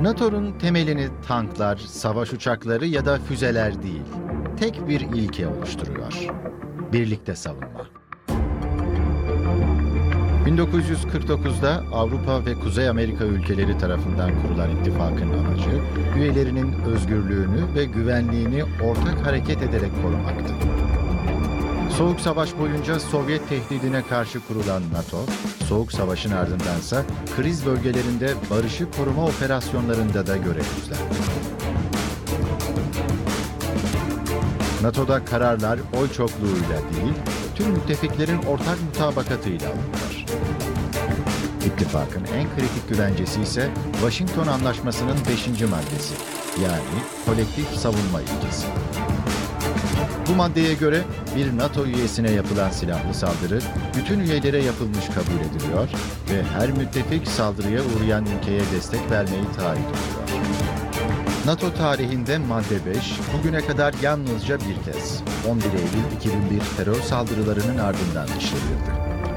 NATO'nun temelini tanklar, savaş uçakları ya da füzeler değil, tek bir ilke oluşturuyor. Birlikte savunma. 1949'da Avrupa ve Kuzey Amerika ülkeleri tarafından kurulan ittifakın amacı, üyelerinin özgürlüğünü ve güvenliğini ortak hareket ederek korumaktı. Soğuk Savaş boyunca Sovyet tehdidine karşı kurulan NATO, Soğuk Savaş'ın ardındansa kriz bölgelerinde barışı koruma operasyonlarında da görev üstlendi. NATO'da kararlar oy çokluğuyla değil, tüm müttefiklerin ortak mutabakatıyla alınır. İttifakın en kritik güvencesi ise Washington Anlaşması'nın 5. maddesi, yani kolektif savunma ilkesi. Bu maddeye göre bir NATO üyesine yapılan silahlı saldırı bütün üyelere yapılmış kabul ediliyor ve her müttefik saldırıya uğrayan ülkeye destek vermeyi taahhüt ediyor. NATO tarihinde madde 5 bugüne kadar yalnızca bir kez 11 Eylül 2001 terör saldırılarının ardından işletildi.